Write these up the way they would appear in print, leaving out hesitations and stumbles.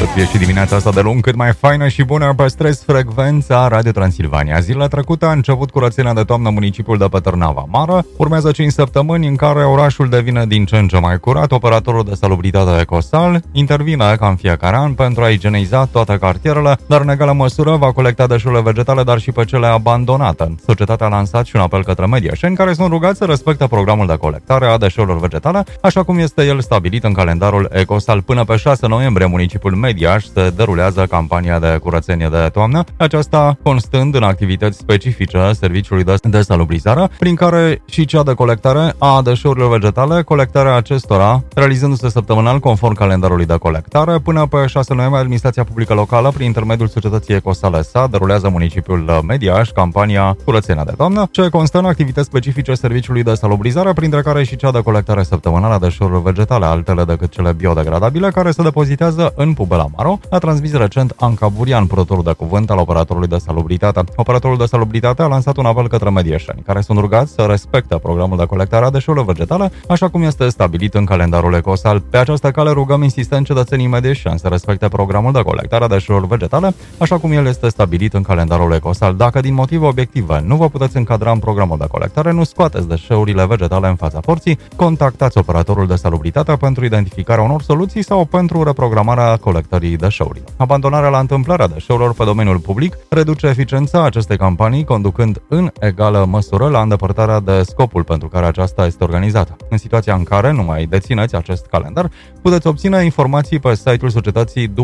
Să fie și dimineața asta de luni cât mai faină și bună. Păstrez frecvența Radio Transilvania. Zilele trecute a început curățenia de toamnă municipiul de pe Târnava Mare. Urmează 5 săptămâni în care orașul devine din ce în ce mai curat. Operatorul de salubritate Ecosal intervine ca în fiecare an pentru a igieniza toate cartierele, dar în egală măsură va colecta deșeurile vegetale, dar și pe cele abandonate. Societatea a lansat și un apel către mediașeni care sunt rugați să respecte programul de colectare a deșeurilor vegetale, așa cum este el stabilit în calendarul Ecosal. Până pe 6 noiembrie, municipiul Mediaș se derulează campania de curățenie de toamnă, aceasta constând în activități specifice serviciului de salubrizare, prin care și cea de colectare a deșeurilor vegetale, colectarea acestora realizându-se săptămânal conform calendarului de colectare. Până pe 6 noiembrie, administrația publică locală, prin intermediul societății Ecosal SA, derulează municipiul Mediaș campania curățenia de toamnă, ce constă în activități specifice serviciului de salubrizare, printre care și cea de colectare săptămânală a deșeurilor vegetale, altele decât cele biodegradabile, care se depozitează în Pubela Maro, a transmis recent Anca Burian, purtătorul de cuvânt al operatorului de salubritate. Operatorul de salubritate a lansat un apel către medieșeni, care sunt rugați să respecte programul de colectare a deșeurilor vegetale, așa cum este stabilit în calendarul Ecosal. Pe această cale rugăm insistent cetățenii medieșeni să respecte programul de colectare a deșeurilor vegetale, așa cum el este stabilit în calendarul Ecosal. Dacă din motive obiective nu vă puteți încadra în programul de colectare, nu scoateți deșeurile vegetale în fața porții, contactați operatorul de salubritate pentru identificarea unor soluții sau pentru reprogramarea colectării deșeurilor. Abandonarea la întâmplare a deșeurilor pe domeniul public reduce eficiența acestei campanii, conducând în egală măsură la îndepărtarea de scopul pentru care aceasta este organizată. În situația în care nu mai dețineți acest calendar, puteți obține informații pe site-ul societății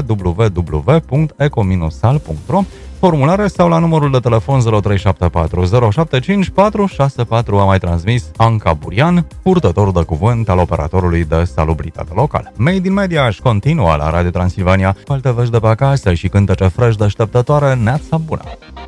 www.ecominosal.ro, formulare sau la numărul de telefon 0374 075 464, a mai transmis Anca Burian, purtător de cuvânt al operatorului de salubritate local. Made in Mediaș continuă la Radio Transilvania, alte vești de pe acasă și cântece fresh deșteptătoare. Neața bună!